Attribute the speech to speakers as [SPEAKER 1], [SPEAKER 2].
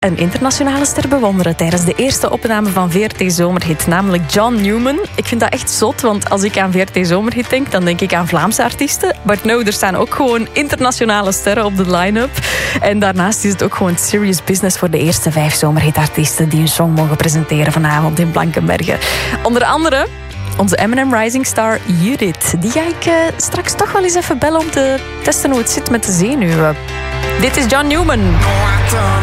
[SPEAKER 1] een internationale ster bewonderen tijdens de eerste opname van VRT Zomerhit, namelijk John Newman. Ik vind dat echt zot, want als ik aan VRT Zomerhit denk, dan denk ik aan Vlaamse artiesten. Maar nou, er staan ook gewoon internationale sterren op de line-up. En daarnaast is het ook gewoon serious business voor de eerste 5 Zomerhit-artiesten die hun song mogen presenteren vanavond in Blankenberge. Onder andere onze M&M Rising Star Judith. Die ga ik straks toch wel eens even bellen om te testen hoe het zit met de zenuwen. Dit is John Newman.